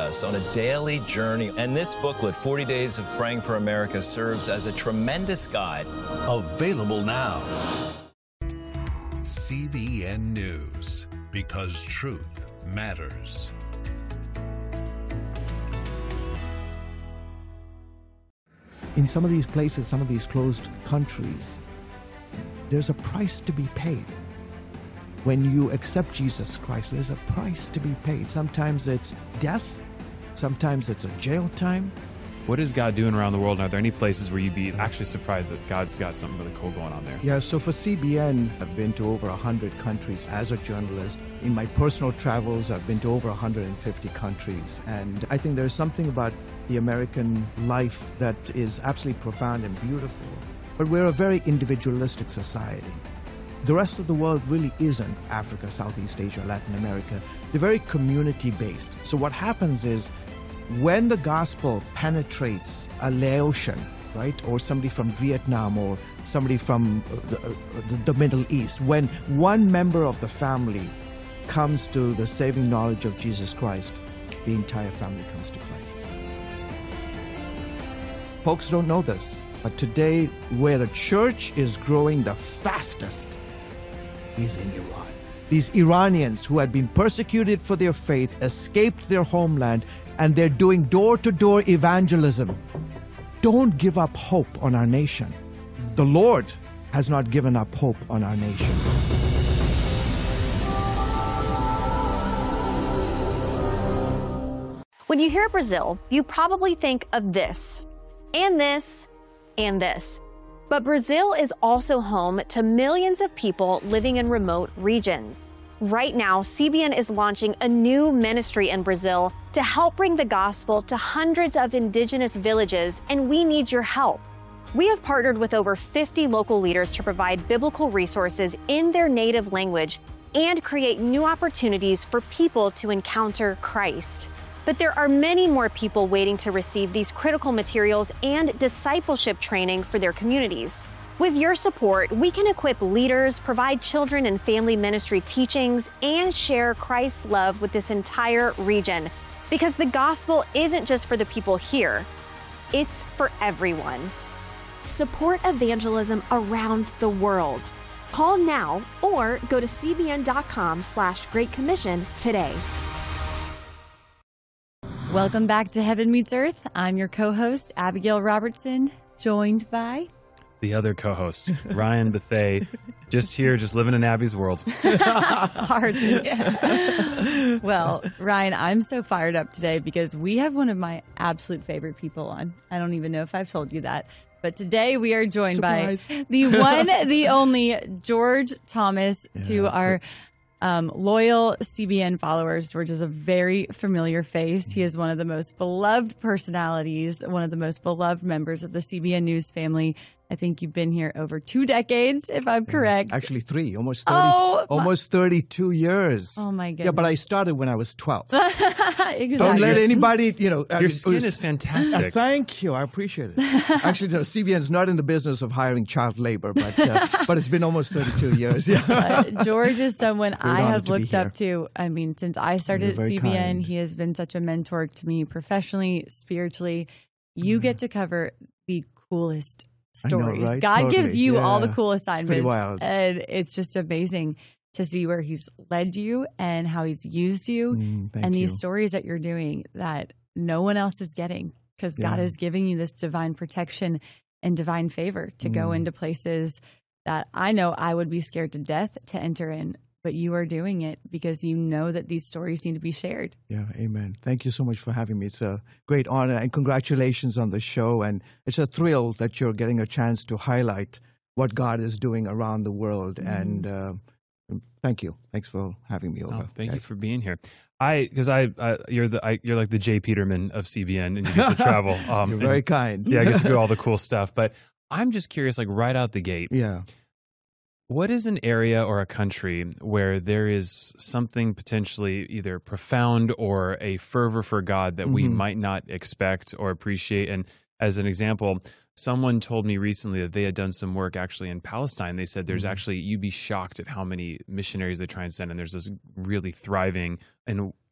us on a daily journey. And this booklet, 40 Days of Praying for America, serves as a tremendous guide. Available now. CBN News, because truth matters. In some of these places, some of these closed countries, there's a price to be paid. When you accept Jesus Christ, there's a price to be paid. Sometimes it's death. Sometimes it's a jail time. What is God doing around the world? And are there any places where you'd be actually surprised that God's got something really cool going on there? Yeah, so for CBN, I've been to over 100 countries as a journalist. In my personal travels, I've been to over 150 countries. And I think there's something about the American life that is absolutely profound and beautiful. But we're a very individualistic society. The rest of the world really isn't Africa, Southeast Asia, Latin America. They're very community-based. So what happens is when the gospel penetrates a Laotian, right, or somebody from Vietnam or somebody from the Middle East, when one member of the family comes to the saving knowledge of Jesus Christ, the entire family comes to Christ. Folks don't know this, but today where the church is growing the fastest is in Iran. These Iranians who had been persecuted for their faith escaped their homeland, and they're doing door-to-door evangelism. Don't give up hope on our nation. The Lord has not given up hope on our nation. When you hear Brazil, you probably think of this, and this, and this. But Brazil is also home to millions of people living in remote regions. Right now, CBN is launching a new ministry in Brazil to help bring the gospel to hundreds of indigenous villages, and we need your help. We have partnered with over 50 local leaders to provide biblical resources in their native language and create new opportunities for people to encounter Christ. But there are many more people waiting to receive these critical materials and discipleship training for their communities. With your support, we can equip leaders, provide children and family ministry teachings, and share Christ's love with this entire region. Because the gospel isn't just for the people here, it's for everyone. Support evangelism around the world. Call now or go to cbn.com/Great Commission today. Welcome back to Heaven Meets Earth. I'm your co-host, Abigail Robertson, joined by The other co-host, Ryan Bethea, just here, just living in Abby's world. Hardly. Well, Ryan, I'm so fired up today because we have one of my absolute favorite people on. I don't even know if I've told you that. But today we are joined Surprise. by the one, the only George Thomas. To our loyal CBN followers, George is a very familiar face. He is one of the most beloved personalities, one of the most beloved members of the CBN News family. I think you've been here over 2 decades, if I'm correct. Actually 3, almost 30, almost 32 years. Oh, my goodness. Yeah, but I started when I was 12. Exactly. Don't let anybody, Your skin is fantastic. Thank you. I appreciate it. Actually, no, CBN's not in the business of hiring child labor, but it's been almost 32 years. Yeah. George is someone I have looked here. up to. I mean, since I started at You're very CBN, kind. he has been such a mentor to me professionally, spiritually. You get to cover the coolest stories. I know, right? God Totally. gives you all the Yeah. cool It's assignments. pretty wild. And it's just amazing to see where he's led you and how he's used you Thank and you. these stories that you're doing that no one else is getting because God Yeah. is giving you this divine protection and divine favor to go into places that I know I would be scared to death to enter in, but you are doing it because you know that these stories need to be shared. Yeah, amen. Thank you so much for having me. It's a great honor, and congratulations on the show. And it's a thrill that you're getting a chance to highlight what God is doing around the world. And thank you. Thanks for having me over. Thank you for being here. You're like the Jay Peterman of CBN, and you get to travel. You're very kind. Yeah, I get to do all the cool stuff. But I'm just curious, like right out the gate. Yeah. What is an area or a country where there is something potentially either profound or a fervor for God that we might not expect or appreciate? And as an example, someone told me recently that they had done some work actually in Palestine. They said there's actually, you'd be shocked at how many missionaries they try and send, and there's this really thriving and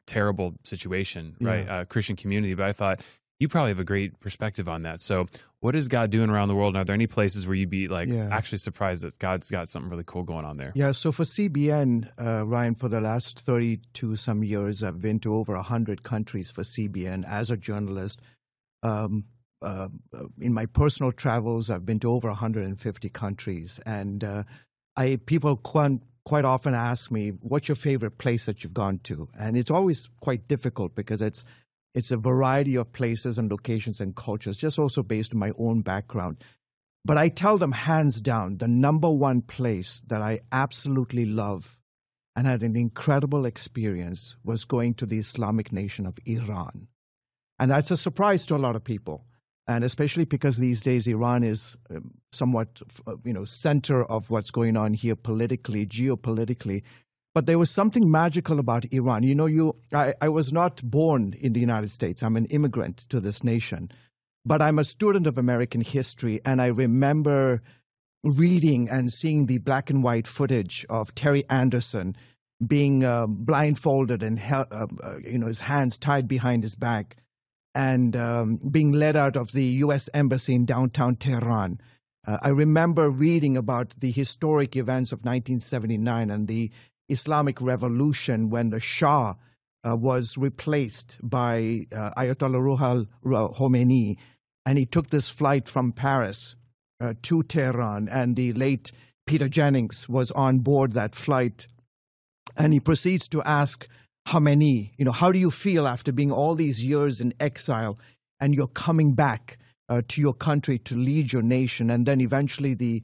terrible situation, right? Christian community. But I thought you probably have a great perspective on that. So what is God doing around the world? And are there any places where you'd be like actually surprised that God's got something really cool going on there? Yeah, so for CBN, Ryan, for the last 32 some years, I've been to over 100 countries for CBN as a journalist. In my personal travels, I've been to over 150 countries. And people quite often ask me, what's your favorite place that you've gone to? And it's always quite difficult because it's a variety of places and locations and cultures, just also based on my own background. But I tell them hands down, the number one place that I absolutely love and had an incredible experience was going to the Islamic nation of Iran. And that's a surprise to a lot of people. And especially because these days Iran is somewhat, center of what's going on here politically, geopolitically. But there was something magical about Iran. I was not born in the United States. I'm an immigrant to this nation. But I'm a student of American history, and I remember reading and seeing the black and white footage of Terry Anderson being blindfolded and his hands tied behind his back and being led out of the U.S. Embassy in downtown Tehran. I remember reading about the historic events of 1979 and the Islamic Revolution when the Shah was replaced by Ayatollah Ruhollah Khomeini, and he took this flight from Paris to Tehran, and the late Peter Jennings was on board that flight, and he proceeds to ask Khomeini, how do you feel after being all these years in exile and you're coming back to your country to lead your nation, and then eventually the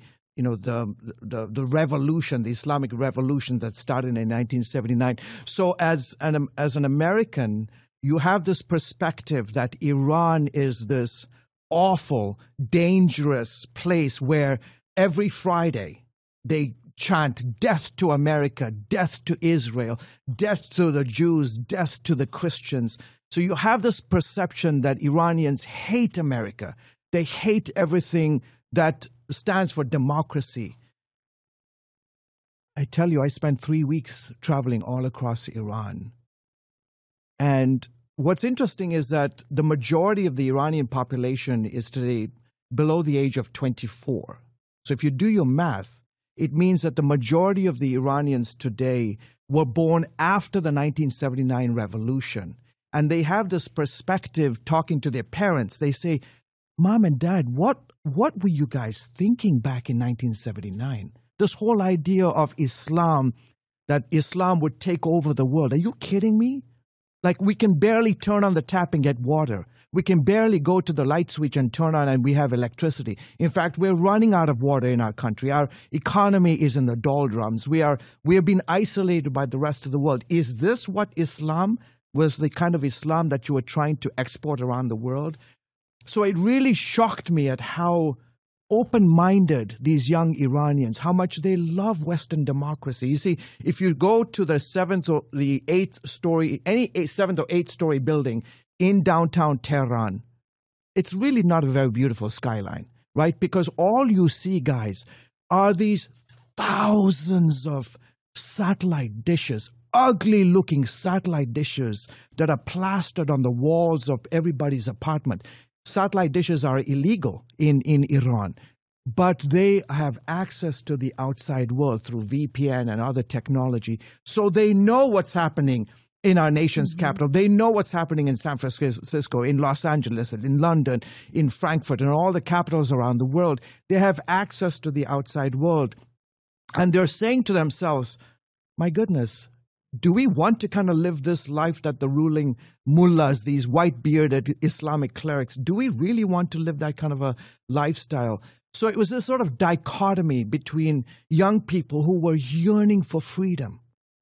revolution, the Islamic revolution that started in 1979. So as an American, you have this perspective that Iran is this awful, dangerous place where every Friday they chant death to America, death to Israel, death to the Jews, death to the Christians. So you have this perception that Iranians hate America. They hate everything that stands for democracy. I tell you, I spent 3 weeks traveling all across Iran. And what's interesting is that the majority of the Iranian population is today below the age of 24. So if you do your math, it means that the majority of the Iranians today were born after the 1979 revolution. And they have this perspective talking to their parents. They say, Mom and Dad, what were you guys thinking back in 1979? This whole idea of Islam, that Islam would take over the world. Are you kidding me? Like, we can barely turn on the tap and get water. We can barely go to the light switch and turn on and we have electricity. In fact, we're running out of water in our country. Our economy is in the doldrums. We have been isolated by the rest of the world. Is this what Islam was, the kind of Islam that you were trying to export around the world? So it really shocked me at how open-minded these young Iranians, how much they love Western democracy. You see, if you go to the 7th or the 8th story, any 7th or 8th story building in downtown Tehran, it's really not a very beautiful skyline, right? Because all you see, guys, are these thousands of satellite dishes, ugly-looking satellite dishes that are plastered on the walls of everybody's apartment. Satellite dishes are illegal in Iran, but they have access to the outside world through VPN and other technology. So they know what's happening in our nation's capital. They know what's happening in San Francisco, in Los Angeles, in London, in Frankfurt, and all the capitals around the world. They have access to the outside world. And they're saying to themselves, my goodness, do we want to kind of live this life that the ruling mullahs, these white-bearded Islamic clerics, do we really want to live that kind of a lifestyle? So it was this sort of dichotomy between young people who were yearning for freedom.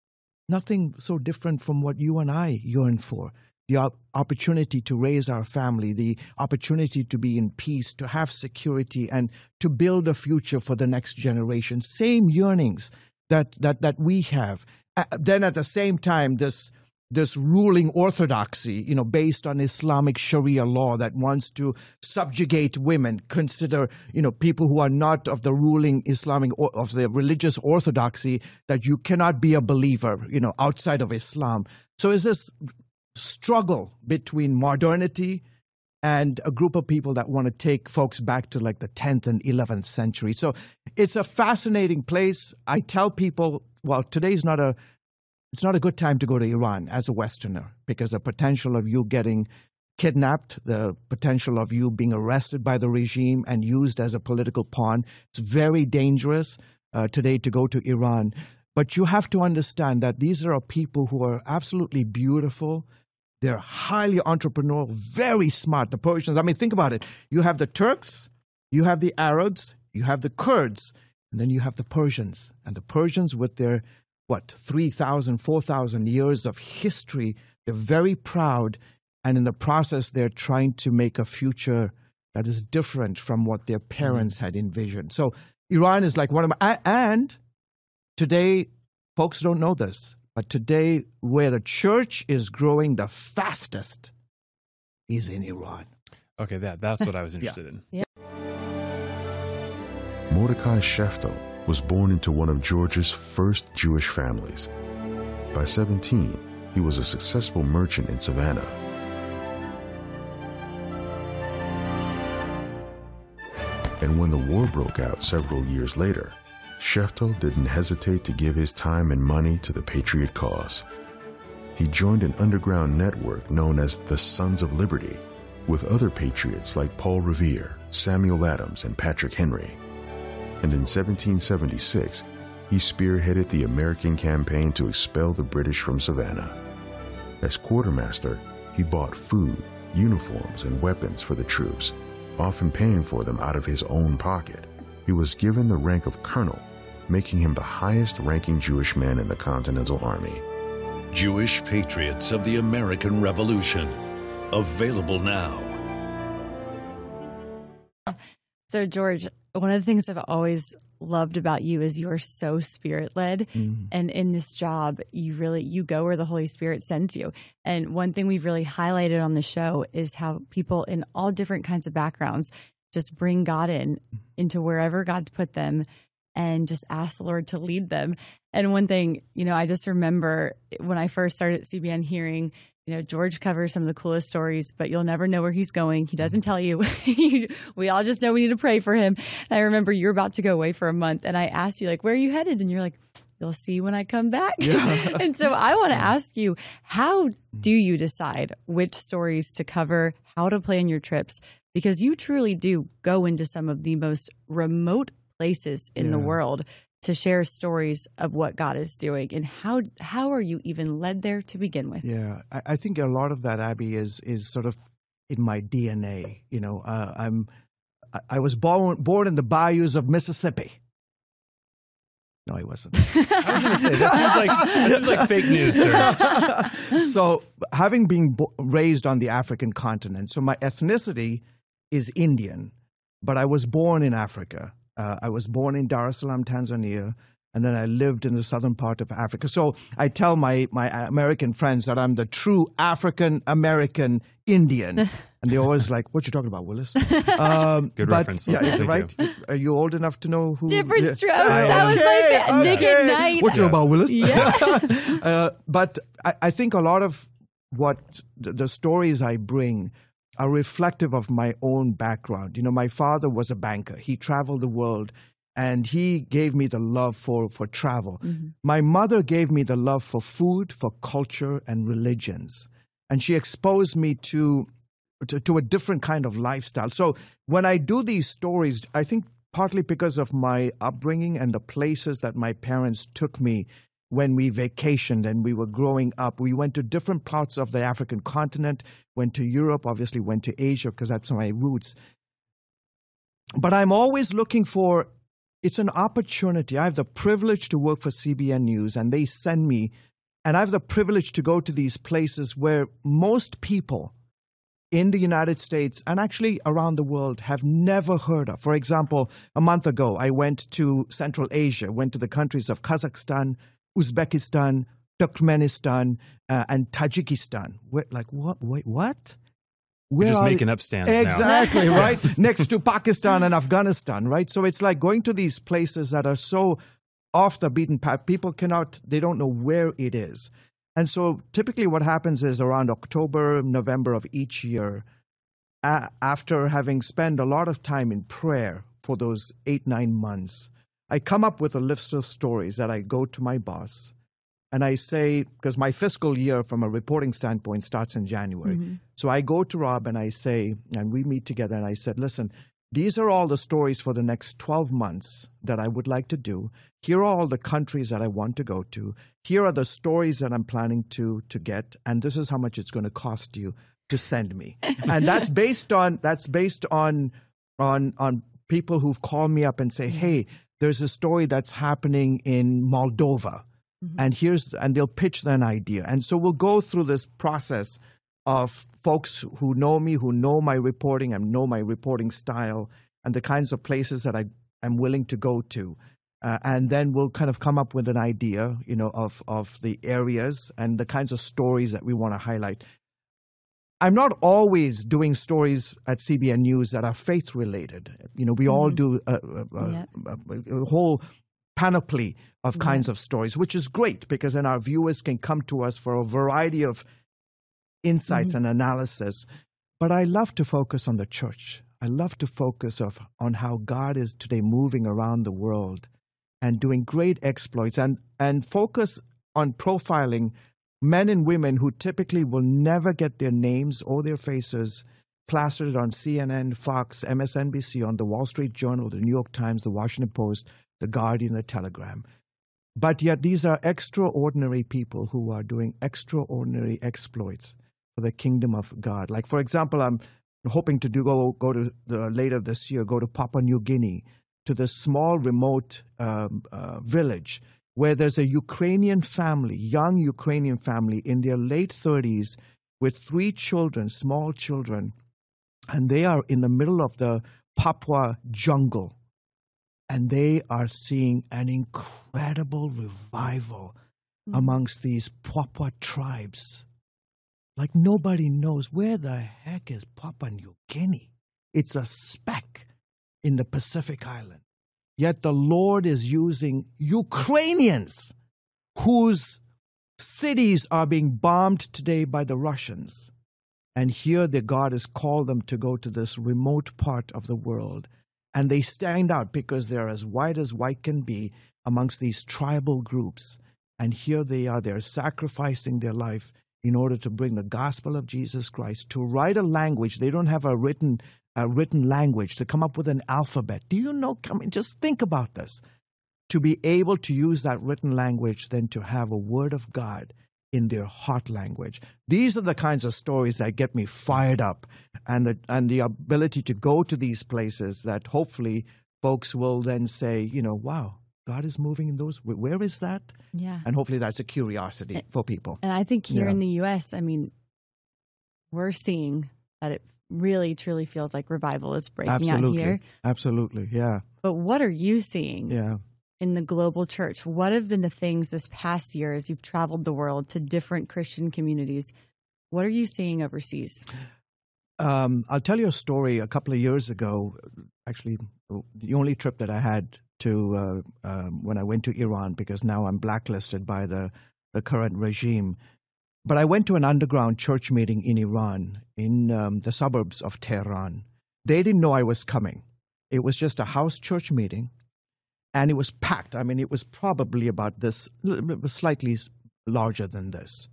Nothing so different from what you and I yearn for. The opportunity to raise our family, the opportunity to be in peace, to have security, and to build a future for the next generation. Same yearnings that we have. Then at the same time, this ruling orthodoxy, based on Islamic Sharia law that wants to subjugate women, consider, people who are not of the ruling Islamic or of the religious orthodoxy, that you cannot be a believer, outside of Islam. So it's this struggle between modernity and a group of people that want to take folks back to like the 10th and 11th century. So it's a fascinating place. I tell people, well, today's it's not a good time to go to Iran as a Westerner, because the potential of you getting kidnapped, the potential of you being arrested by the regime and used as a political pawn, it's very dangerous today to go to Iran. But you have to understand that these are people who are absolutely beautiful. They're highly entrepreneurial, very smart. The Persians, I mean, think about it. You have the Turks, you have the Arabs, you have the Kurds, and then you have the Persians. And the Persians with their, 3,000, 4,000 years of history, they're very proud. And in the process, they're trying to make a future that is different from what their parents had envisioned. So Iran is like one of my, and today, folks don't know this, but today where the church is growing the fastest is in Iran. Okay, that's what I was interested in. Yeah. Mordecai Sheftel was born into one of Georgia's first Jewish families. By 17, he was a successful merchant in Savannah. And when the war broke out several years later, Sheftel didn't hesitate to give his time and money to the Patriot cause. He joined an underground network known as the Sons of Liberty, with other patriots like Paul Revere, Samuel Adams, and Patrick Henry. And in 1776, he spearheaded the American campaign to expel the British from Savannah. As quartermaster, he bought food, uniforms, and weapons for the troops, often paying for them out of his own pocket. He was given the rank of colonel, making him the highest-ranking Jewish man in the Continental Army. Jewish Patriots of the American Revolution. Available now. So, George, one of the things I've always loved about you is you're so spirit-led. Mm-hmm. And in this job, you go where the Holy Spirit sends you. And one thing we've really highlighted on the show is how people in all different kinds of backgrounds just bring God into wherever God's put them and just ask the Lord to lead them. And one thing, I just remember when I first started at CBN hearing, George covers some of the coolest stories, but you'll never know where he's going. He doesn't tell you. We all just know we need to pray for him. And I remember you're about to go away for a month, and I asked you, where are you headed? And you're like, you'll see when I come back. Yeah. And so I want to ask you, how do you decide which stories to cover, how to plan your trips? Because you truly do go into some of the most remote places in the world to share stories of what God is doing. And how are you even led there to begin with? Yeah, I think a lot of that, Abby, is sort of in my DNA. I was born in the bayous of Mississippi. No, I wasn't. I was going to say, that seems like fake news, sir. So having been raised on the African continent, so my ethnicity is Indian, but I was born in Africa. I was born in Dar es Salaam, Tanzania, and then I lived in the southern part of Africa. So I tell my American friends that I'm the true African-American Indian. And they're always like, what you talking about, Willis? Good reference. Yeah, right? Are you old enough to know who? Different Strokes. That was my Nick at Night. What you know about, Willis? Yeah. But I think a lot of what the stories I bring are reflective of my own background. My father was a banker. He traveled the world, and he gave me the love for travel. Mm-hmm. My mother gave me the love for food, for culture, and religions. And she exposed me to a different kind of lifestyle. So when I do these stories, I think partly because of my upbringing and the places that my parents took me when we vacationed and we were growing up. We went to different parts of the African continent, went to Europe, obviously went to Asia because that's my roots. But I'm always looking for, it's an opportunity. I have the privilege to work for CBN News, and they send me, and I have the privilege to go to these places where most people in the United States and actually around the world have never heard of. For example, a month ago, I went to Central Asia, went to the countries of Kazakhstan, Uzbekistan, Turkmenistan, and Tajikistan. What? Wait, what? We're just making up stands now. Exactly, right? Next to Pakistan and Afghanistan, right? So it's like going to these places that are so off the beaten path. People they don't know where it is. And so typically what happens is around October, November of each year, after having spent a lot of time in prayer for those 8-9 months, I come up with a list of stories that I go to my boss and I say, because my fiscal year from a reporting standpoint starts in January. Mm-hmm. So I go to Rob and I say, and we meet together and I said, listen, these are all the stories for the next 12 months that I would like to do. Here are all the countries that I want to go to. Here are the stories that I'm planning to get, and this is how much it's going to cost you to send me. And that's based on people who've called me up and say, hey, there's a story that's happening in Moldova, and they'll pitch an idea. And so we'll go through this process of folks who know me, who know my reporting and know my reporting style and the kinds of places that I am willing to go to. And then we'll kind of come up with an idea, of the areas and the kinds of stories that we want to highlight. I'm not always doing stories at CBN News that are faith-related. We all do a whole panoply of kinds of stories, which is great because then our viewers can come to us for a variety of insights and analysis. But I love to focus on the church. I love to focus on how God is today moving around the world and doing great exploits and focus on profiling men and women who typically will never get their names or their faces plastered on CNN, Fox, MSNBC, on the Wall Street Journal, the New York Times, the Washington Post, the Guardian, the Telegram. But yet these are extraordinary people who are doing extraordinary exploits for the kingdom of God. Like, for example, I'm hoping to go to later this year, go to Papua New Guinea, to the small remote village where there's a Ukrainian family, young Ukrainian family in their late 30s with 3 children, small children, and they are in the middle of the Papua jungle. And they are seeing an incredible revival amongst these Papua tribes. Like nobody knows where the heck is Papua New Guinea. It's a speck in the Pacific Island. Yet the Lord is using Ukrainians whose cities are being bombed today by the Russians. And here the God has called them to go to this remote part of the world. And they stand out because they're as white can be amongst these tribal groups. And here they are, they're sacrificing their life in order to bring the gospel of Jesus Christ, to write a language. They don't have a written language, to come up with an alphabet. Do you know, just think about this. To be able to use that written language, then to have a word of God in their heart language. These are the kinds of stories that get me fired up, and the ability to go to these places that hopefully folks will then say, wow, God is moving in those. Where is that? Yeah. And hopefully that's a curiosity for people. And I think here in the U.S., we're seeing that it really, truly feels like revival is breaking out here. Absolutely, yeah. But what are you seeing? Yeah. In the global church, what have been the things this past year as you've traveled the world to different Christian communities? What are you seeing overseas? I'll tell you a story. A couple of years ago, actually, the only trip that I had to when I went to Iran, because now I'm blacklisted by the current regime. But I went to an underground church meeting in Iran, in the suburbs of Tehran. They didn't know I was coming. It was just a house church meeting. And it was packed. It was probably about this, slightly larger than this.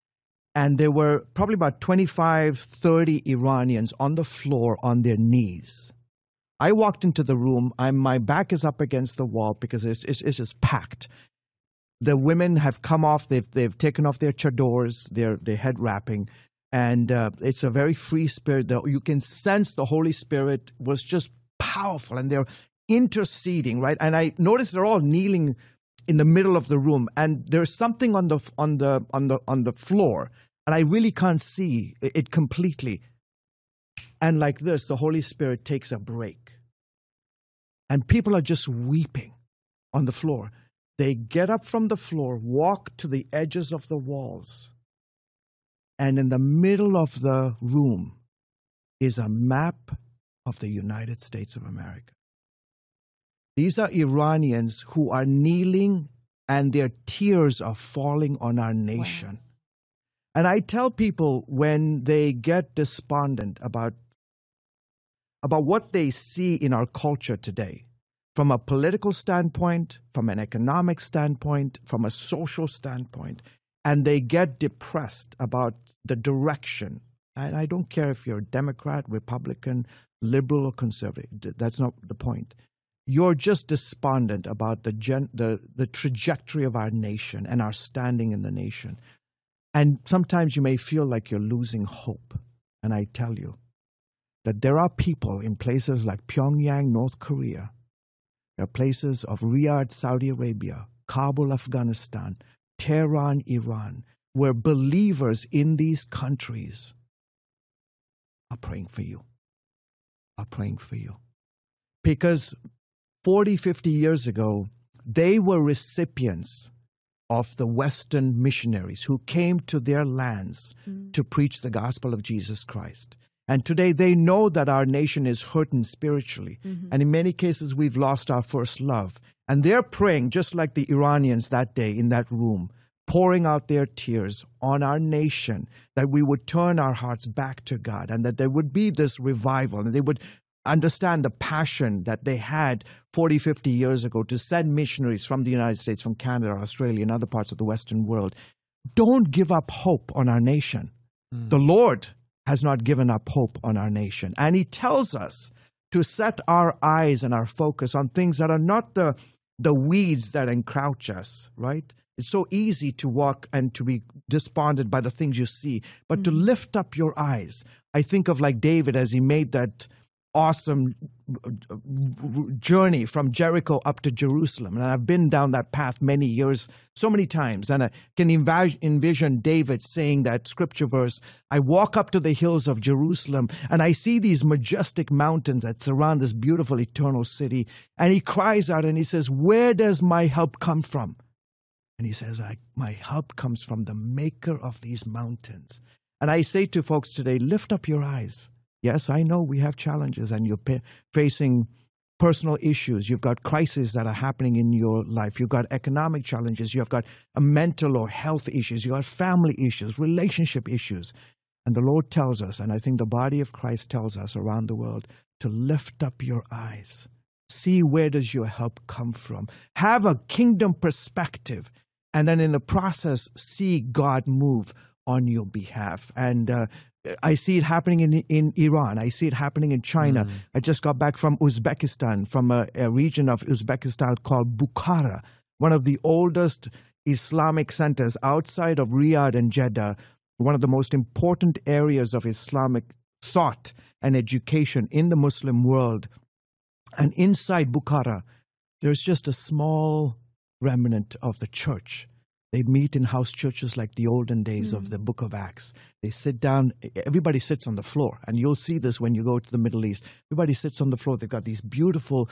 And there were probably about 25, 30 Iranians on the floor on their knees. I walked into the room. My back is up against the wall because it's just packed. The women have come off. They've taken off their chadors, their head wrapping. And it's a very free spirit. You can sense the Holy Spirit was just powerful. And they're interceding, right? And I noticed they're all kneeling in the middle of the room, and there's something on the floor, and I really can't see it completely. And like this, the Holy Spirit takes a break, and people are just weeping on the floor. They get up from the floor, walk to the edges of the walls, and in the middle of the room is a map of the United States of America. These are Iranians who are kneeling and their tears are falling on our nation. Wow. And I tell people when they get despondent about what they see in our culture today, from a political standpoint, from an economic standpoint, from a social standpoint, and they get depressed about the direction. And I don't care if you're a Democrat, Republican, liberal, or conservative. That's not the point. You're just despondent about the trajectory of our nation and our standing in the nation. And sometimes you may feel like you're losing hope. And I tell you that there are people in places like Pyongyang, North Korea. There are places of Riyadh, Saudi Arabia, Kabul, Afghanistan, Tehran, Iran, where believers in these countries are praying for you, Because 40, 50 years ago, they were recipients of the Western missionaries who came to their lands to preach the gospel of Jesus Christ. And today they know that our nation is hurting spiritually. And in many cases, we've lost our first love. And they're praying, just like the Iranians that day in that room, pouring out their tears on our nation, that we would turn our hearts back to God and that there would be this revival and they would understand the passion that they had 40, 50 years ago to send missionaries from the United States, from Canada, Australia, and other parts of the Western world. Don't give up hope on our nation. The Lord has not given up hope on our nation. And He tells us to set our eyes and our focus on things that are not the weeds that encroach us, right? It's so easy to walk and to be despondent by the things you see, but to lift up your eyes. I think of like David as he made that awesome journey from Jericho up to Jerusalem. And I've been down that path many years, so many times. And I can envision David saying that scripture verse, I walk up to the hills of Jerusalem and I see these majestic mountains that surround this beautiful eternal city. And he cries out and he says, where does my help come from? And he says, my help comes from the maker of these mountains. And I say to folks today, lift up your eyes. Yes, I know we have challenges and you're facing personal issues. You've got crises that are happening in your life. You've got economic challenges. You've got mental or health issues. You've got family issues, relationship issues. And the Lord tells us, and I think the body of Christ tells us around the world, to lift up your eyes. See where does your help come from. Have a kingdom perspective. And then in the process, see God move on your behalf. And I see it happening in Iran. I see it happening in China. I just got back from Uzbekistan, from a region of Uzbekistan called Bukhara, one of the oldest Islamic centers outside of Riyadh and Jeddah, one of the most important areas of Islamic thought and education in the Muslim world. And inside Bukhara, there's just a small remnant of the church. They meet in house churches like the olden days of the Book of Acts. They sit down. Everybody sits on the floor. And you'll see this when you go to the Middle East. Everybody sits on the floor. They've got these beautiful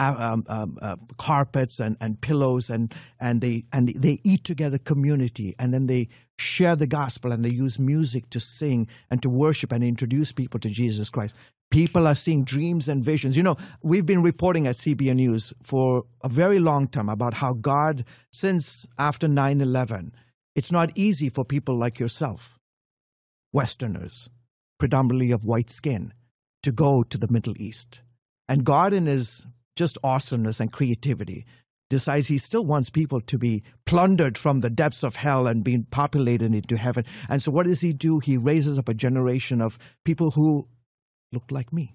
carpets and pillows. And they eat together, community. And then they share the gospel. And they use music to sing and to worship and introduce people to Jesus Christ. People are seeing dreams and visions. You know, we've been reporting at CBN News for a very long time about how God, since after 9/11, it's not easy for people like yourself, Westerners, predominantly of white skin, to go to the Middle East. And God, in His just awesomeness and creativity, decides He still wants people to be plundered from the depths of hell and being populated into heaven. And so what does He do? He raises up a generation of people who look like me,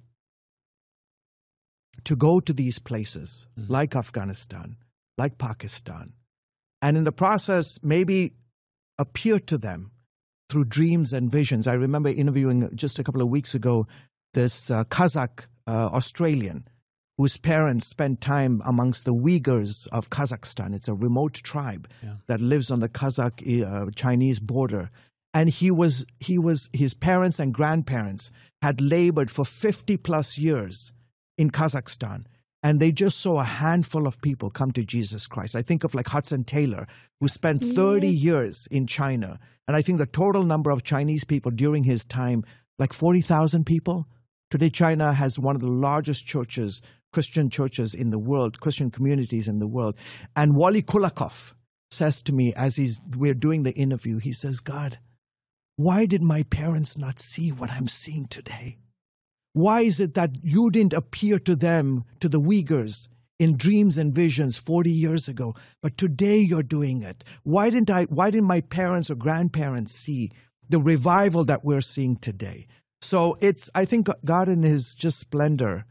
to go to these places like Afghanistan, like Pakistan, and in the process maybe appear to them through dreams and visions. I remember interviewing just a couple of weeks ago this Kazakh Australian whose parents spent time amongst the Uyghurs of Kazakhstan. It's a remote tribe that lives on the Kazakh-Chinese border. And his parents and grandparents had labored for 50 plus years in Kazakhstan. And they just saw a handful of people come to Jesus Christ. I think of like Hudson Taylor, who spent 30 years in China. And I think the total number of Chinese people during his time, like 40,000 people. Today, China has one of the largest churches, Christian churches in the world, Christian communities in the world. And Wally Kulakov says to me as we're doing the interview, he says, God, why did my parents not see what I'm seeing today? Why is it that you didn't appear to them, to the Uyghurs, in dreams and visions 40 years ago, but today you're doing it? Why didn't my parents or grandparents see the revival that we're seeing today? So I think God in his just splendor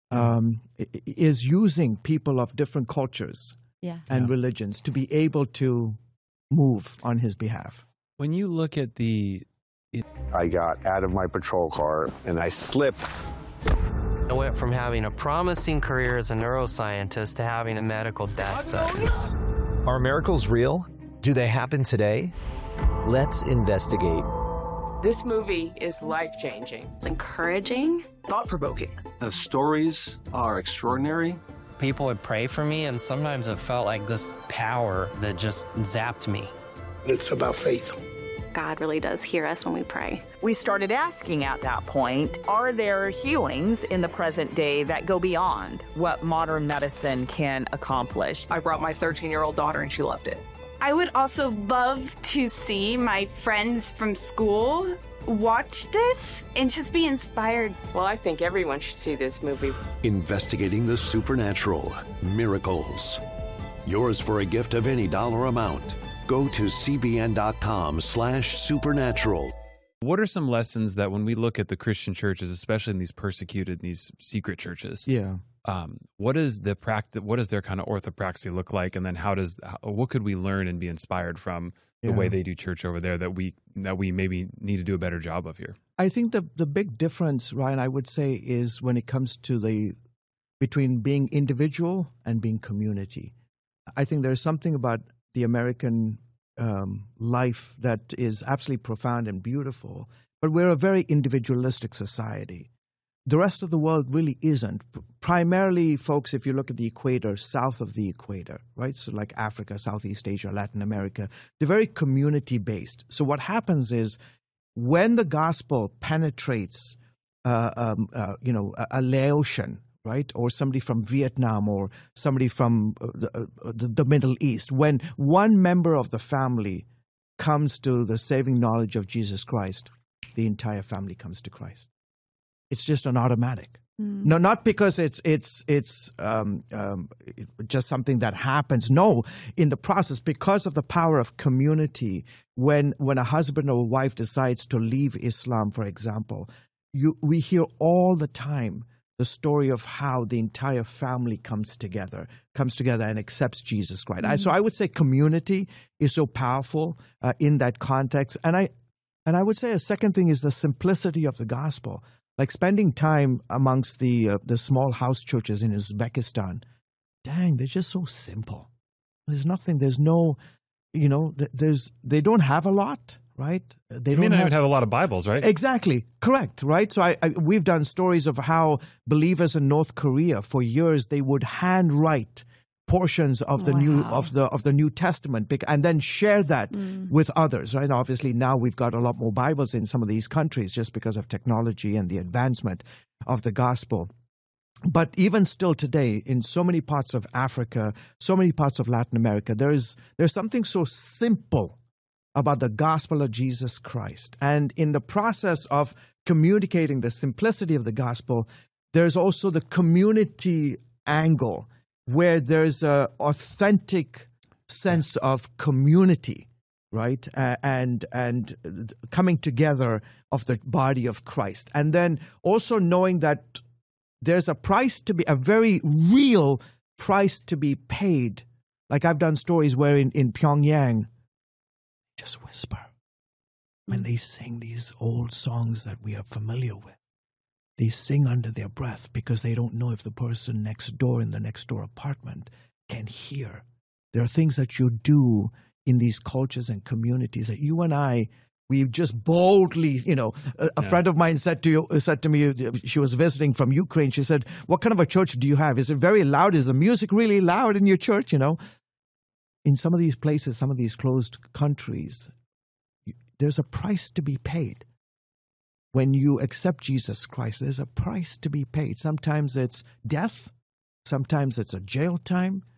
is using people of different cultures and religions to be able to move on his behalf. When you look at I got out of my patrol car and I slipped. I went from having a promising career as a neuroscientist to having a medical death sentence. Are miracles real? Do they happen today? Let's investigate. This movie is life-changing. It's encouraging. Thought-provoking. The stories are extraordinary. People would pray for me, and sometimes it felt like this power that just zapped me. It's about faith. God really does hear us when we pray. We started asking at that point, are there healings in the present day that go beyond what modern medicine can accomplish? I brought my 13-year-old daughter and she loved it. I would also love to see my friends from school watch this and just be inspired. Well, I think everyone should see this movie. Investigating the supernatural. Miracles. Yours for a gift of any dollar amount. Go to cbn.com/supernatural. What are some lessons that when we look at the Christian churches, especially in these persecuted, these secret churches, what is their kind of orthopraxy look like, and then what could we learn and be inspired from the way they do church over there that we maybe need to do a better job of here? I think the big difference, Ryan, I would say, is when it comes to between being individual and being community. I think there's something about the American life that is absolutely profound and beautiful, but we're a very individualistic society. The rest of the world really isn't. Primarily, folks, if you look at the equator, south of the equator, right? So like Africa, Southeast Asia, Latin America, they're very community-based. So what happens is when the gospel penetrates, a Laotian, right, or somebody from Vietnam or somebody from the Middle East, when one member of the family comes to the saving knowledge of Jesus Christ, the entire family comes to Christ. It's just an automatic. No, not because it's just something that happens. No, in the process, because of the power of community, when a husband or wife decides to leave Islam, for example, we hear all the time the story of how the entire family comes together and accepts Jesus Christ. So I would say community is so powerful in that context. And I would say a second thing is the simplicity of the gospel. Like spending time amongst the small house churches in Uzbekistan, they're just so simple. They don't have a lot, right? They may not even have a lot of Bibles, right? Exactly, correct, right? So we've done stories of how believers in North Korea for years they would handwrite portions of the New Testament and then share that with others, right? Obviously, now we've got a lot more Bibles in some of these countries just because of technology and the advancement of the gospel. But even still today, in so many parts of Africa, so many parts of Latin America, there's something so simple about the gospel of Jesus Christ. And in the process of communicating the simplicity of the gospel, there's also the community angle, where there's an authentic sense of community, right? And coming together of the body of Christ. And then also knowing that there's a very real price to be paid. Like I've done stories where in Pyongyang, just whisper when they sing these old songs that we are familiar with. They sing under their breath because they don't know if the person next door in the next door apartment can hear. There are things that you do in these cultures and communities that you and I, we just boldly, a friend of mine said to me, she was visiting from Ukraine. She said, "What kind of a church do you have? Is it very loud? Is the music really loud in your church?" In some of these places, some of these closed countries, there's a price to be paid. When you accept Jesus Christ, there's a price to be paid. Sometimes it's death. Sometimes it's a jail time.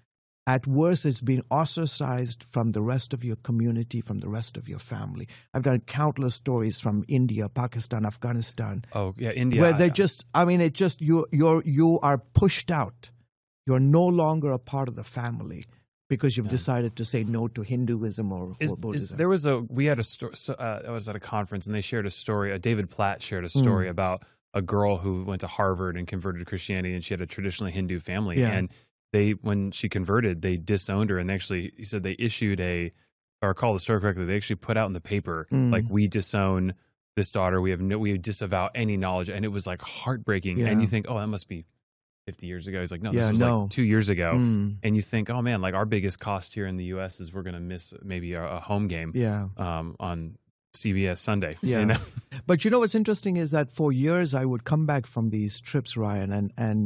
At worst, it's been ostracized from the rest of your community, from the rest of your family. I've done countless stories from India, Pakistan, Afghanistan. Oh, yeah, India. Where they you are pushed out. You're no longer a part of the family because you've decided to say no to Hinduism or Buddhism. We had a story, I was at a conference and they shared a story, David Platt shared a story about a girl who went to Harvard and converted to Christianity, and she had a traditionally Hindu family. Yeah. And when she converted, they disowned her, and actually, he said they issued if I recall the story correctly, they actually put out in the paper, like, we disown this daughter, we disavow any knowledge, and it was like heartbreaking. Yeah. And you think, oh, that must be 50 years ago. He's like, no, Yeah, this was no. like 2 years ago. And you think, oh man, like our biggest cost here in the U.S. is we're going to miss maybe a home game on CBS Sunday. Yeah. You know? But you know what's interesting is that for years I would come back from these trips, Ryan,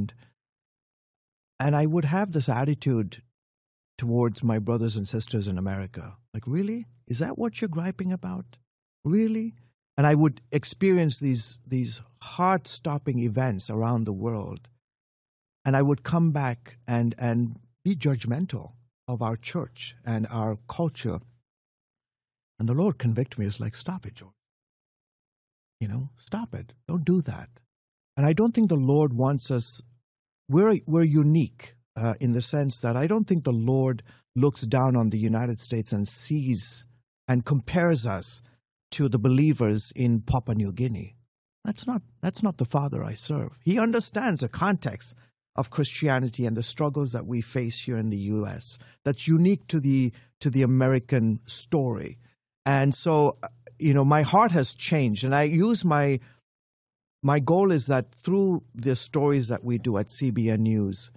and I would have this attitude towards my brothers and sisters in America. Like, really? Is that what you're griping about? Really? And I would experience these heart-stopping events around the world. And I would come back and be judgmental of our church and our culture. And the Lord convicted me. It's like, stop it, George. You know, stop it. Don't do that. And I don't think the Lord wants us. We're unique in the sense that I don't think the Lord looks down on the United States and sees and compares us to the believers in Papua New Guinea. That's not the Father I serve. He understands the context of Christianity and the struggles that we face here in the U.S. That's unique to the American story. And so, you know, my heart has changed, and I use my goal is that through the stories that we do at CBN News,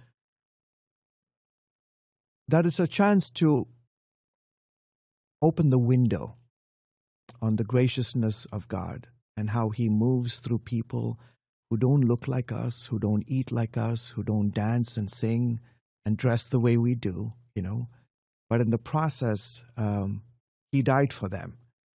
that it's a chance to open the window on the graciousness of God and how He moves through people who don't look like us, who don't eat like us, who don't dance and sing and dress the way we do, you know. But in the process, He died for them.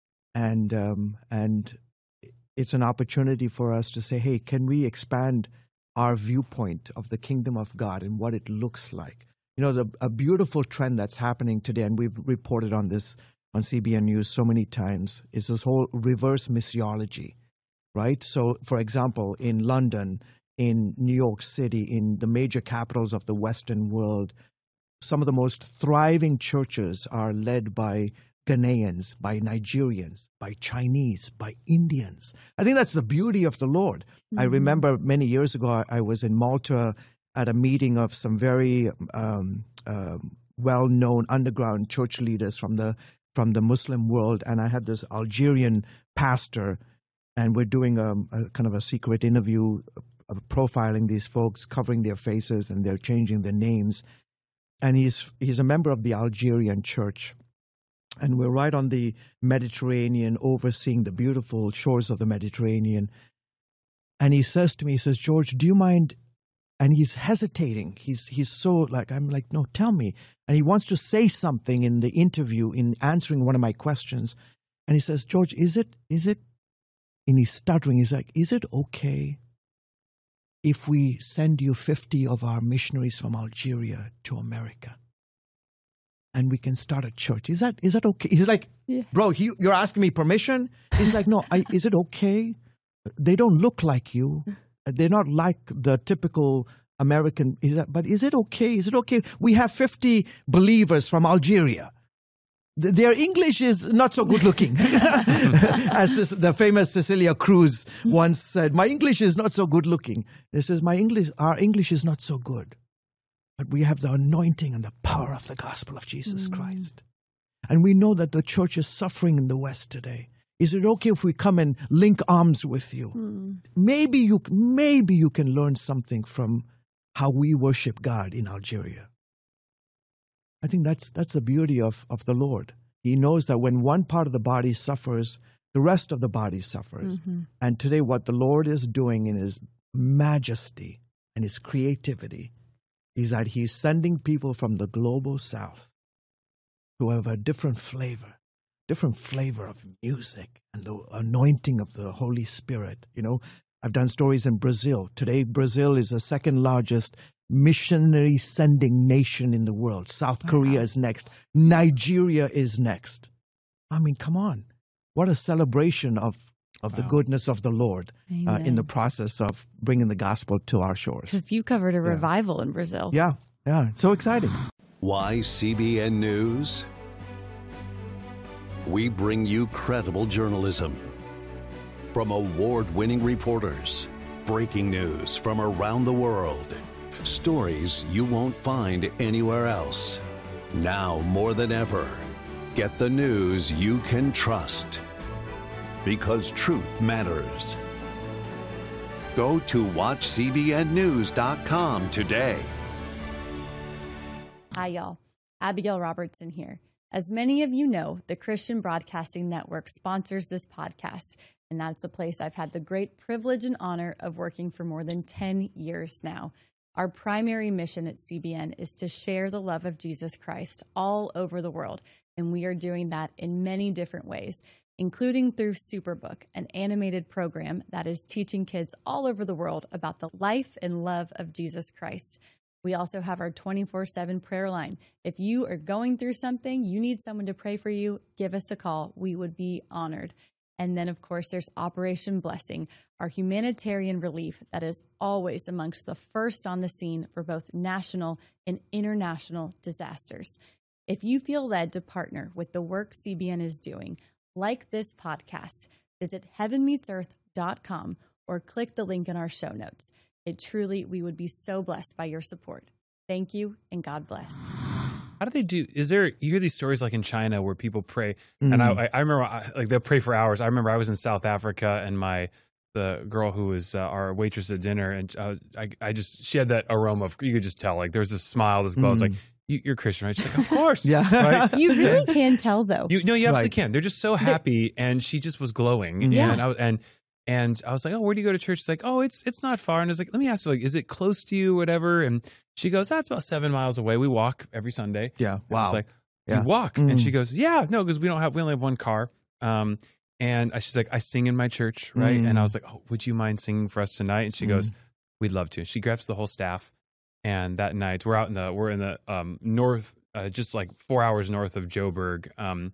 And it's an opportunity for us to say, hey, can we expand our viewpoint of the kingdom of God and what it looks like? You know, a beautiful trend that's happening today, and we've reported on this on CBN News so many times, is this whole reverse missiology, right? So, for example, in London, in New York City, in the major capitals of the Western world, some of the most thriving churches are led by Ghanaians, by Nigerians, by Chinese, by Indians. I think that's the beauty of the Lord. I remember many years ago, I was in Malta at a meeting of some very well-known underground church leaders from the Muslim world, and I had this Algerian pastor, and we're doing a kind of a secret interview, profiling these folks, covering their faces, and they're changing their names. And he's a member of the Algerian church. And we're right on the Mediterranean, overseeing the beautiful shores of the Mediterranean. And he says to me, he says, George, do you mind? And he's hesitating. He's so like, I'm like, no, tell me. And he wants to say something in the interview in answering one of my questions. And he says, George, is it, and he's stuttering. He's like, is it okay if we send you 50 of our missionaries from Algeria to America? And we can start a church. Is that okay? He's like, yeah. Bro, you're asking me permission? He's like, no, is it okay? They don't look like you. They're not like the typical American. But is it okay? Is it okay? We have 50 believers from Algeria. Their English is not so good looking. As the famous Cecilia Cruz once said, my English is not so good looking. He says, our English is not so good. But we have the anointing and the power of the gospel of Jesus Christ. And we know that the church is suffering in the West today. Is it okay if we come and link arms with you? Maybe you can learn something from how we worship God in Algeria. I think that's the beauty of the Lord. He knows that when one part of the body suffers, the rest of the body suffers. Mm-hmm. And today what the Lord is doing in His majesty and His creativity is that He's sending people from the global South who have a different flavor of music and the anointing of the Holy Spirit. You know, I've done stories in Brazil. Today, Brazil is the second largest missionary sending nation in the world. South Korea is next. Nigeria is next. I mean, come on. What a celebration of the goodness of the Lord in the process of bringing the gospel to our shores. Because you covered a revival in Brazil. Yeah, it's so exciting. Why CBN News? We bring you credible journalism from award-winning reporters, breaking news from around the world, stories you won't find anywhere else. Now more than ever, get the news you can trust, because truth matters. Go to watchcbnnews.com today. Hi, y'all. Abigail Robertson here. As many of you know, the Christian Broadcasting Network sponsors this podcast, and that's a place I've had the great privilege and honor of working for more than 10 years now. Our primary mission at CBN is to share the love of Jesus Christ all over the world, and we are doing that in many different ways, including through Superbook, an animated program that is teaching kids all over the world about the life and love of Jesus Christ. We also have our 24/7 prayer line. If you are going through something, you need someone to pray for you, give us a call. We would be honored. And then, of course, there's Operation Blessing, our humanitarian relief that is always amongst the first on the scene for both national and international disasters. If you feel led to partner with the work CBN is doing, like this podcast, visit heavenmeetsearth.com or click the link in our show notes. We would be so blessed by your support. Thank you, and God bless. How do they do? You hear these stories like in China where people pray, and I remember like they'll pray for hours. I remember I was in South Africa, and the girl who was our waitress at dinner, and she had that aroma of, you could just tell, like there's this smile, this glow. I was like, you're Christian, right? She's like, of course. Yeah. Right? You really can tell, though. You absolutely can. They're just so happy, and she just was glowing. Yeah. And I was like, oh, where do you go to church? She's like, oh, it's not far. And I was like, let me ask you, like, is it close to you, whatever? And she goes, that's about 7 miles away. We walk every Sunday. Yeah. Wow. I was like, you walk? And she goes, yeah, no, because we only have one car. And she's like, I sing in my church, right? And I was like, oh, would you mind singing for us tonight? And she goes, we'd love to. She grabs the whole staff. And that night, we're in the north, just like 4 hours north of Joburg.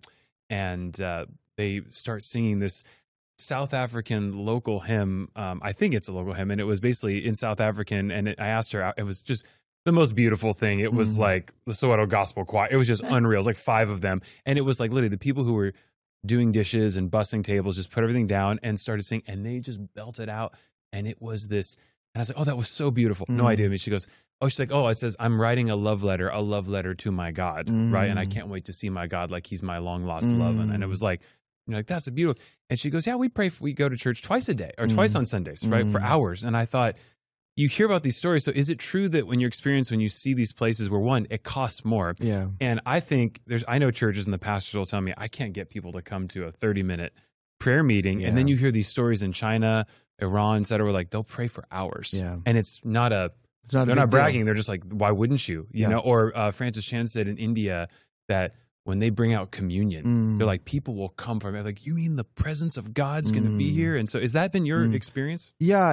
And they start singing this South African local hymn. I think it's a local hymn, and it was basically in South African. And I asked her, it was just the most beautiful thing. It was like the Soweto Gospel Choir. It was just unreal. It was like 5 of them. And it was like literally the people who were doing dishes and bussing tables just put everything down and started singing, and they just belted out. And it was this, and I was like, oh, that was so beautiful. No idea. I mean, she's like, oh, it says, I'm writing a love letter to my God, right? And I can't wait to see my God like he's my long lost love. And it was like, you're like, that's a beautiful. And she goes, yeah, we go to church twice a day or twice on Sundays, right? For hours. And I thought, you hear about these stories. So is it true that when you see these places where, one, it costs more? Yeah. And I think I know churches and the pastors will tell me, I can't get people to come to a 30-minute prayer meeting. Yeah. And then you hear these stories in China, Iran, et cetera, where like they'll pray for hours. Yeah. And it's not they're not bragging. Deal. They're just like, why wouldn't you? You know? Or Francis Chan said in India that when they bring out communion, they're like, people will come from it. Like, you mean the presence of God's going to be here? And so has that been your experience? Yeah.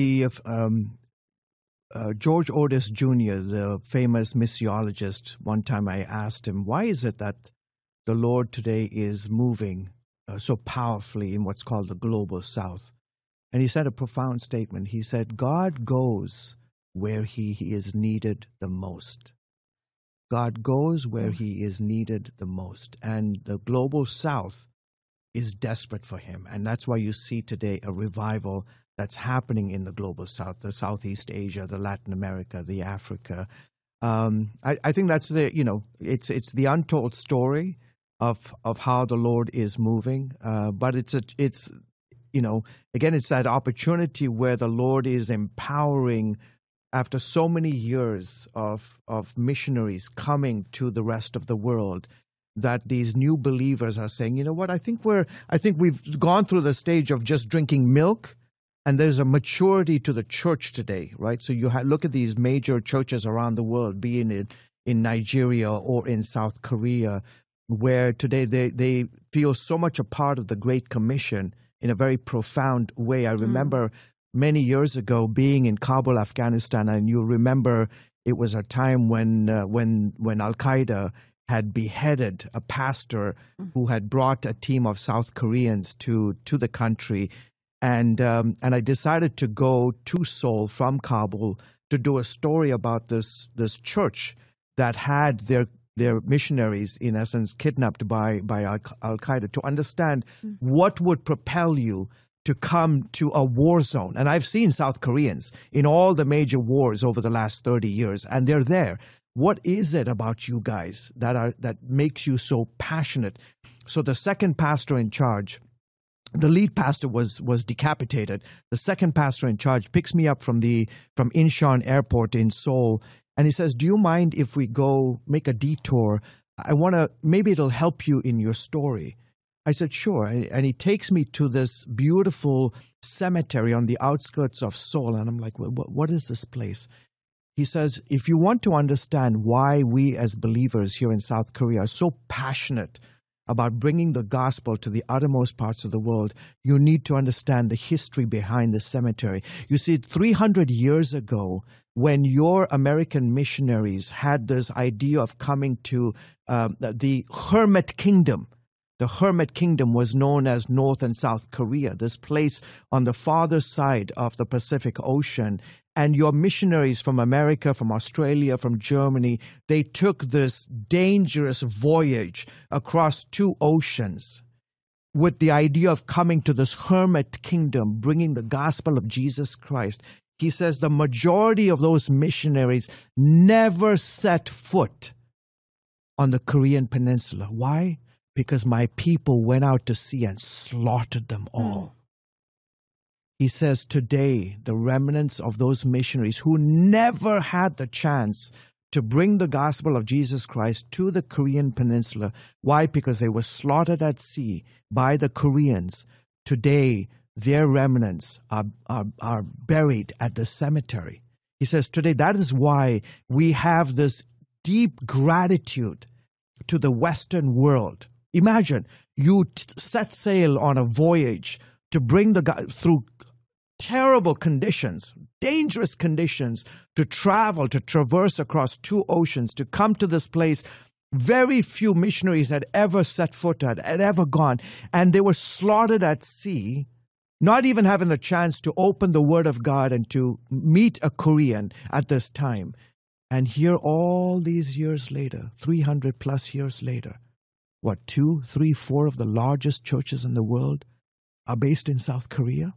George Otis Jr., the famous missiologist, one time I asked him, why is it that the Lord today is moving so powerfully in what's called the global South? And he said a profound statement. He said, God goes where he is needed the most. God goes where he is needed the most. And the global South is desperate for him. And that's why you see today a revival that's happening in the global South, the Southeast Asia, the Latin America, the Africa. I think that's it's the untold story of how the Lord is moving. But it's again, it's that opportunity where the Lord is empowering. After so many years of missionaries coming to the rest of the world, that these new believers are saying, you know what, I think we've gone through the stage of just drinking milk, and there's a maturity to the church today, right? So you look at these major churches around the world, be it in Nigeria or in South Korea, where today they feel so much a part of the Great Commission in a very profound way. I remember many years ago being in Kabul, Afghanistan, and you remember it was a time when Al-Qaeda had beheaded a pastor who had brought a team of South Koreans to the country. And I decided to go to Seoul from Kabul to do a story about this church that had their missionaries, in essence, kidnapped by Al-Qaeda, to understand what would propel you to come to a war zone. And I've seen South Koreans in all the major wars over the last 30 years, and they're there. What is it about you guys that makes you so passionate? So the second pastor in charge, the lead pastor was decapitated. The second pastor in charge picks me up from Incheon Airport in Seoul, and he says, "Do you mind if we go make a detour? Maybe it'll help you in your story." I said, "Sure." And he takes me to this beautiful cemetery on the outskirts of Seoul, and I'm like, what is this place? He says, "If you want to understand why we as believers here in South Korea are so passionate about bringing the gospel to the uttermost parts of the world, you need to understand the history behind the cemetery." You see, 300 years ago, when your American missionaries had this idea of coming to the Hermit Kingdom, the Hermit Kingdom was known as North and South Korea, this place on the farther side of the Pacific Ocean. And your missionaries from America, from Australia, from Germany, they took this dangerous voyage across 2 oceans with the idea of coming to this Hermit Kingdom, bringing the gospel of Jesus Christ. He says the majority of those missionaries never set foot on the Korean peninsula. Why? Because my people went out to sea and slaughtered them all. He says today, the remnants of those missionaries who never had the chance to bring the gospel of Jesus Christ to the Korean peninsula. Why? Because they were slaughtered at sea by the Koreans. Today, their remnants are buried at the cemetery. He says today, that is why we have this deep gratitude to the Western world. Imagine you set sail on a voyage to bring through terrible conditions, dangerous conditions, to travel, to traverse across 2 oceans, to come to this place. Very few missionaries had ever set foot at, had ever gone, and they were slaughtered at sea, not even having the chance to open the Word of God and to meet a Korean at this time. And here all these years later, 300 plus years later, 2, 3, 4 of the largest churches in the world are based in South Korea?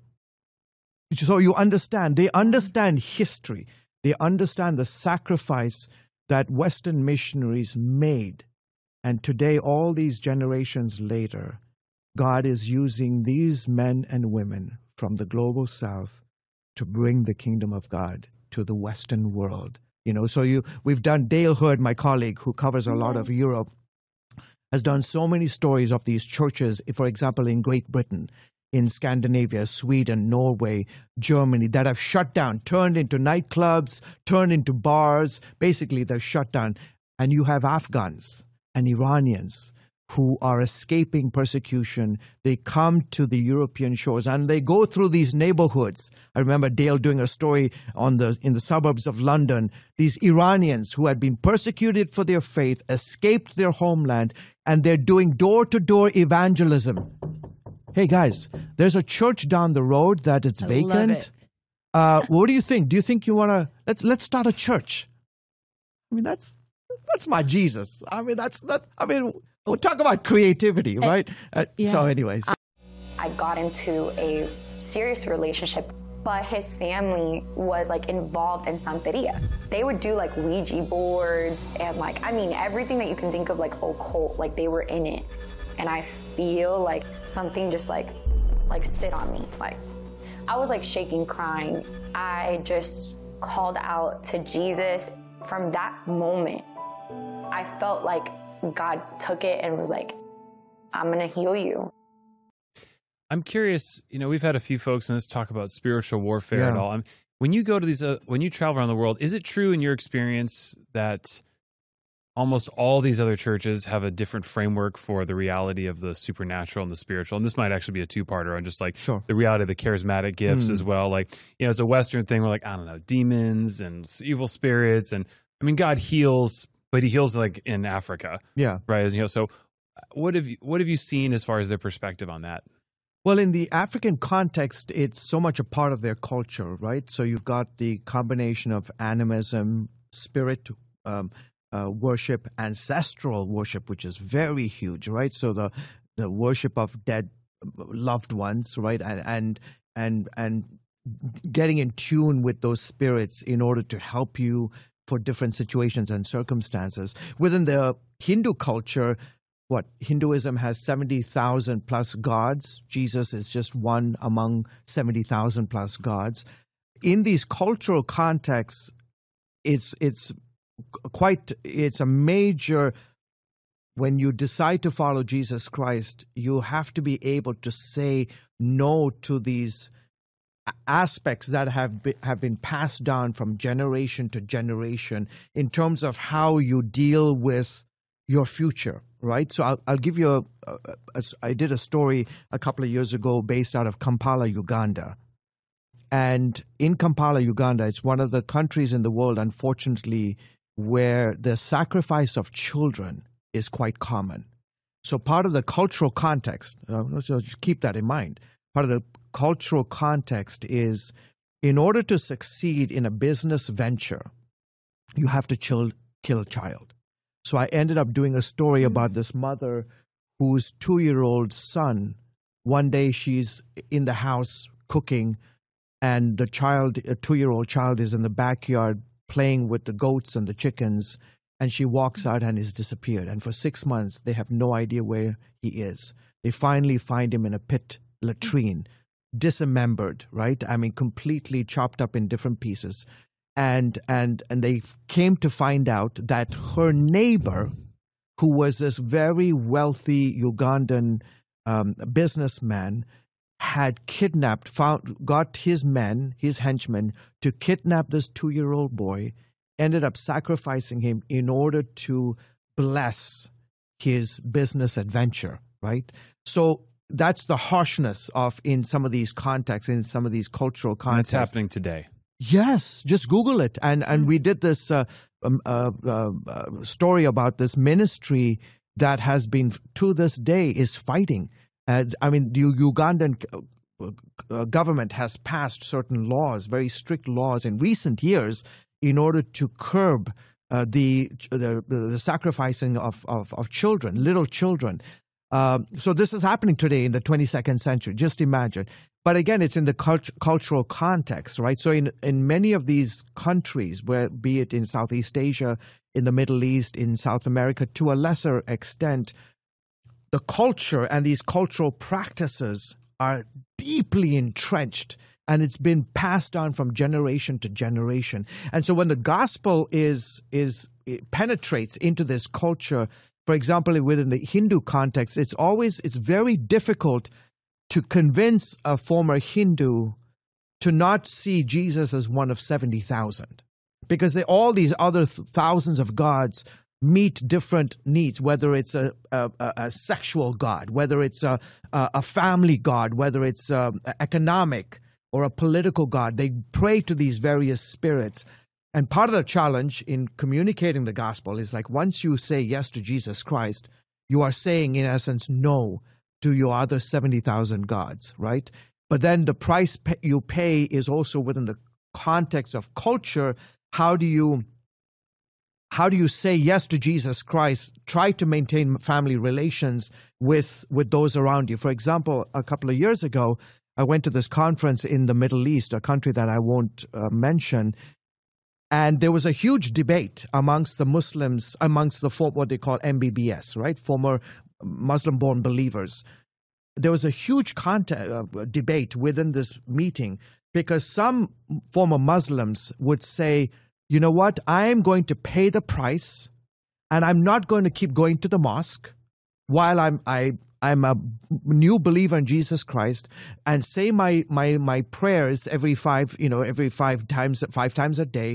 So you understand, they understand history. They understand the sacrifice that Western missionaries made. And today, all these generations later, God is using these men and women from the global South to bring the kingdom of God to the Western world. We've done, Dale Hood, my colleague who covers a lot of Europe, has done so many stories of these churches, for example, in Great Britain, in Scandinavia, Sweden, Norway, Germany, that have shut down, turned into nightclubs, turned into bars. Basically, they're shut down. And you have Afghans and Iranians who are escaping persecution. They come to the European shores and they go through these neighborhoods. I remember Dale doing a story in the suburbs of London. These Iranians who had been persecuted for their faith, escaped their homeland, and they're doing door-to-door evangelism. Hey guys, there's a church down the road that it's vacant. What do you think? Do you think you want to let's start a church? I mean, that's my Jesus. I mean, we'll talk about creativity, right? So anyways. I got into a serious relationship, but his family was involved in Santeria. They would do Ouija boards and everything that you can think of occult, they were in it. And I feel something just sit on me. I was shaking, crying. I just called out to Jesus. From that moment, I felt like God took it and was I'm going to heal you. I'm curious, we've had a few folks in this talk about spiritual warfare and all. When you go to these, when you travel around the world, is it true in your experience that almost all these other churches have a different framework for the reality of the supernatural and the spiritual. And this might actually be a two-parter on just like the reality of the charismatic gifts as well. Like, it's a Western thing. We're like, I don't know, demons and evil spirits. And I mean, God heals, but he heals like in Africa. Yeah. Right. So what have you seen as far as their perspective on that? Well, in the African context, it's so much a part of their culture, right? So you've got the combination of animism, spirit worship, ancestral worship, which is very huge, right? So the worship of dead loved ones, right? And getting in tune with those spirits in order to help you for different situations and circumstances. Within the Hindu culture, Hinduism has 70,000 plus gods. Jesus is just one among 70,000 plus gods. In these cultural contexts, it's a major, when you decide to follow Jesus Christ, you have to be able to say no to these aspects that have been passed down from generation to generation in terms of how you deal with your future, right? So I'll give you I did a story a couple of years ago based out of Kampala, Uganda. And in Kampala, Uganda, it's one of the countries in the world, unfortunately, where the sacrifice of children is quite common. So part of the cultural context, so just keep that in mind, part of the cultural context is in order to succeed in a business venture, you have to kill a child. So I ended up doing a story about this mother whose 2-year-old son, one day she's in the house cooking, and the child, a 2-year-old child, is in the backyard playing with the goats and the chickens, and she walks out and is disappeared. And for 6 months, they have no idea where he is. They finally find him in a pit latrine, dismembered, right? I mean, completely chopped up in different pieces. And they came to find out that her neighbor, who was this very wealthy Ugandan businessman, had kidnapped, got his men, his henchmen, to kidnap this 2-year-old boy, ended up sacrificing him in order to bless his business adventure, right? So that's the harshness of, in some of these contexts, in some of these cultural contexts. And it's happening today. Yes, just Google it. And we did this story about this ministry that has been, to this day, is fighting. I mean, the Ugandan government has passed certain laws, very strict laws in recent years, in order to curb the sacrificing of children, little children. So this is happening today in the 22nd century. Just imagine. But again, it's in the cultural context, right? So in many of these countries, be it in Southeast Asia, in the Middle East, in South America, to a lesser extent, the culture and these cultural practices are deeply entrenched, and it's been passed on from generation to generation. And so when the gospel it penetrates into this culture, for example, within the Hindu context, it's very difficult to convince a former Hindu to not see Jesus as one of 70,000, because all these other thousands of gods meet different needs, whether it's a sexual god, whether it's a family god, whether it's economic or a political god. They pray to these various spirits. And part of the challenge in communicating the gospel is like, once you say yes to Jesus Christ, you are saying, in essence, no to your other 70,000 gods, right? But then the price you pay is also within the context of culture. How do you say yes to Jesus Christ? Try to maintain family relations with those around you. For example, a couple of years ago, I went to this conference in the Middle East, a country that I won't mention, and there was a huge debate amongst the Muslims, amongst the what they call MBBS, right? Former Muslim-born believers. There was a huge debate within this meeting, because some former Muslims would say, you know what, I am going to pay the price, and I'm not going to keep going to the mosque while I'm a new believer in Jesus Christ, and say my prayers every five times a day,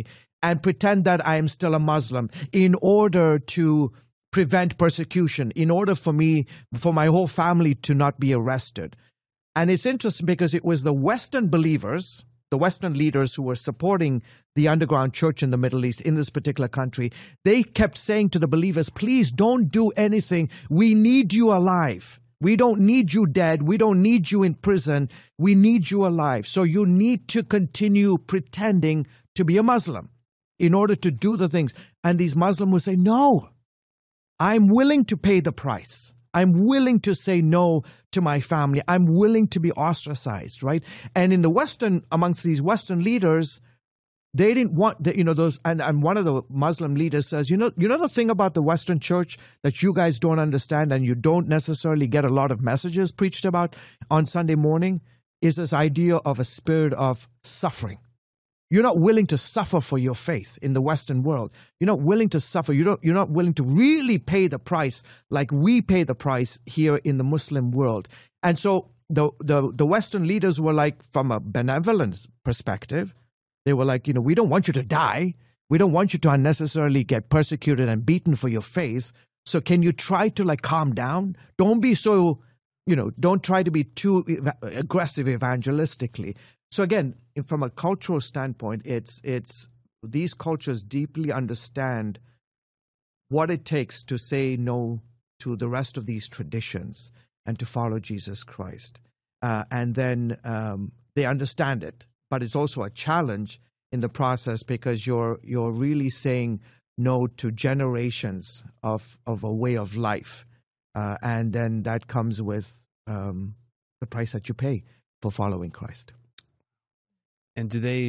and pretend that I am still a Muslim in order to prevent persecution, in order for my whole family to not be arrested. And it's interesting because it was the Western believers, the Western leaders who were supporting the underground church in the Middle East, in this particular country. They kept saying to the believers, please don't do anything. We need you alive. We don't need you dead. We don't need you in prison. We need you alive. So you need to continue pretending to be a Muslim in order to do the things. And these Muslims would say, no, I'm willing to pay the price. I'm willing to say no to my family. I'm willing to be ostracized, right? And in the Western, amongst these Western leaders, they didn't want those. And one of the Muslim leaders says, you know the thing about the Western church that you guys don't understand, and you don't necessarily get a lot of messages preached about on Sunday morning, is this idea of a spirit of suffering. You're not willing to suffer for your faith in the Western world. You're not willing to suffer. You're not willing to really pay the price like we pay the price here in the Muslim world. And so the Western leaders were like, from a benevolent perspective, they were like, we don't want you to die. We don't want you to unnecessarily get persecuted and beaten for your faith. So can you try to calm down? Don't be so, don't try to be too aggressive evangelistically. So again, from a cultural standpoint, it's these cultures deeply understand what it takes to say no to the rest of these traditions and to follow Jesus Christ. And then they understand it, but it's also a challenge in the process because you're really saying no to generations of a way of life. And then that comes with the price that you pay for following Christ. And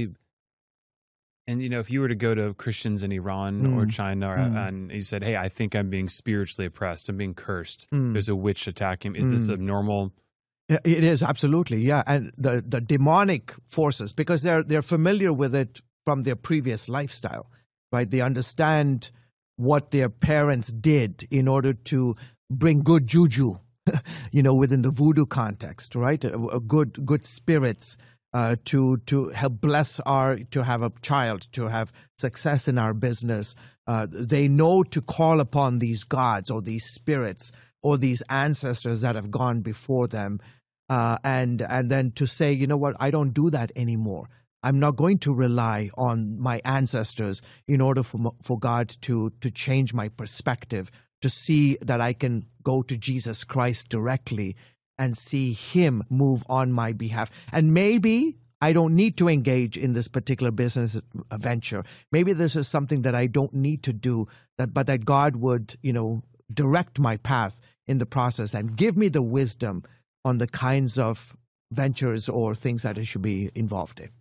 if you were to go to Christians in Iran or China and you said, hey, I think I'm being spiritually oppressed, I'm being cursed, there's a witch attacking me. Is this a normal? It is, absolutely, yeah. And the demonic forces, because they're familiar with it from their previous lifestyle, right? They understand what their parents did in order to bring good juju, within the voodoo context, right? Good spirits. To help bless to have a child, to have success in our business. They know to call upon these gods or these spirits or these ancestors that have gone before them. And then to say, you know what, I don't do that anymore. I'm not going to rely on my ancestors in order for God to change my perspective, to see that I can go to Jesus Christ directly and see him move on my behalf. And maybe I don't need to engage in this particular business venture. Maybe this is something that I don't need to do, but that God would, direct my path in the process and give me the wisdom on the kinds of ventures or things that I should be involved in.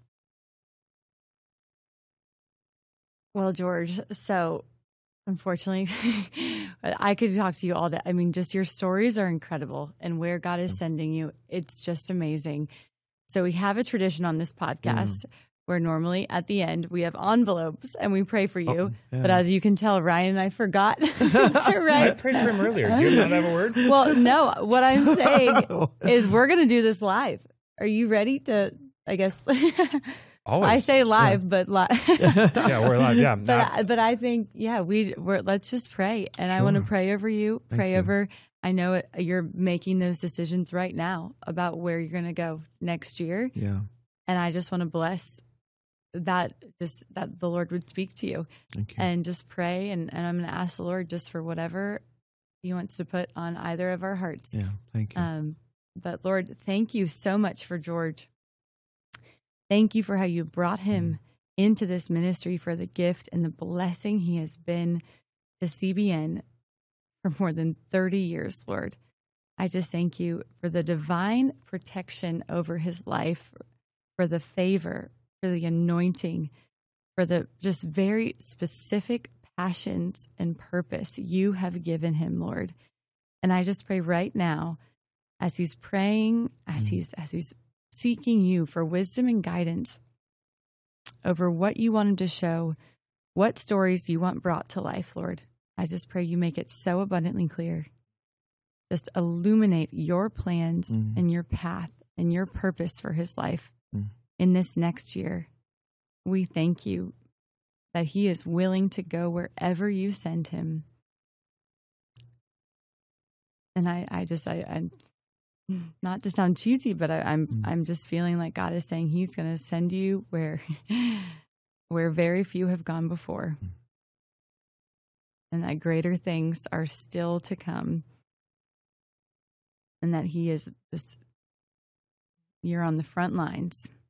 Well, George, so unfortunately, I could talk to you all day. I mean, just your stories are incredible, and where God is sending you, it's just amazing. So we have a tradition on this podcast where normally at the end we have envelopes and we pray for you. But as you can tell, Ryan and I forgot to write. I prayed for him earlier. Do you not have a word? Well, no. What I'm saying is we're going to do this live. Are you ready to, I guess... Always. I say live, but live. Yeah, we're live. Yeah, but I think we're let's just pray, and I want to pray over you. Pray over. I know you're making those decisions right now about where you're going to go next year. Yeah, and I just want to bless that the Lord would speak to you. Thank you. And just pray, and I'm going to ask the Lord just for whatever He wants to put on either of our hearts. Yeah, thank you. But Lord, thank you so much for George. Thank you for how you brought him into this ministry, for the gift and the blessing he has been to CBN for more than 30 years, Lord. I just thank you for the divine protection over his life, for the favor, for the anointing, for the just very specific passions and purpose you have given him, Lord. And I just pray right now, as he's praying, as he's seeking you for wisdom and guidance over what you want him to show, what stories you want brought to life, Lord. I just pray you make it so abundantly clear. Just illuminate your plans and your path and your purpose for his life in this next year. We thank you that he is willing to go wherever you send him. And I not to sound cheesy, but I'm just feeling like God is saying he's going to send you where very few have gone before. And that greater things are still to come. And that he is just, you're on the front lines.